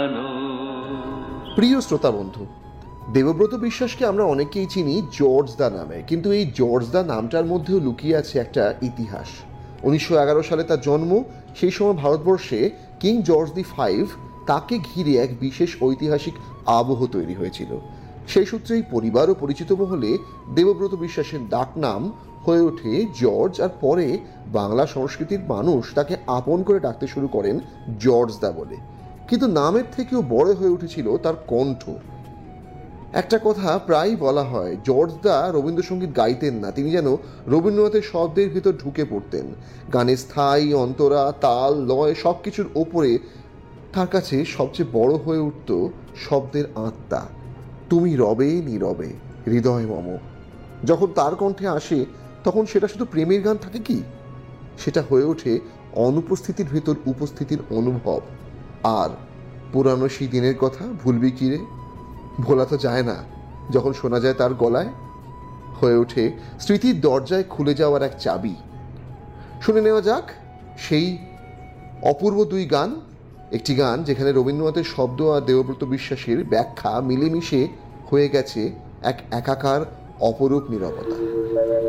প্রিয় শ্রোতা বন্ধু, দেবব্রত বিশ্বাসকে আমরা অনেকেই চিনি জর্জ দা নামে, কিন্তু এই জর্জ দা নামটার মধ্যেও লুকিয়ে আছে একটা ইতিহাস। 1911 সালে তার জন্ম। সেই সময় ভারতবর্ষে কিং জর্জ V তাকে ঘিরে এক বিশেষ ঐতিহাসিক আবহ তৈরি হয়েছিল। সেই সূত্রেই পরিবার ও পরিচিত মহলে দেবব্রত বিশ্বাসের ডাকনাম হয়ে ওঠে জর্জ, আর পরে বাংলা সংস্কৃতির মানুষ তাকে আপন করে ডাকতে শুরু করেন জর্জ দা বলে। কিন্তু নামের থেকেও বড় হয়ে উঠেছিল তার কণ্ঠ। একটা কথা প্রায়ই বলা হয়, জর্জ দা রবীন্দ্রসঙ্গীত গাইতেন না, তিনি যেন রবীন্দ্রনাথের শব্দের ভিতর ঢুকে পড়তেন। গানের স্থায়ী অন্তরা, তাল, লয় সব কিছুর ওপরে তার কাছে সবচেয়ে বড় হয়ে উঠত শব্দের আত্মা। তুমি রবে নীরবে হৃদয় মম। যখন তার কণ্ঠে আসে তখন সেটা শুধু প্রেমের গান থাকে কি, সেটা হয়ে ওঠে অনুপস্থিতির ভেতর উপস্থিতির অনুভব। আর পুরানো সেই দিনের কথা ভুলবি কি রে, ভোলা তো যায় না। যখন শোনা যায় তার গলায়, হয়ে ওঠে স্মৃতির দরজায় খুলে যাওয়ার এক চাবি। শুনে নেওয়া যাক সেই অপূর্ব দুই গান। একটি গান যেখানে রবীন্দ্রনাথের শব্দ আর দেবব্রত বিশ্বাসের ব্যাখ্যা মিলেমিশে হয়ে গেছে এক একাকার অপরূপ নীরবতা।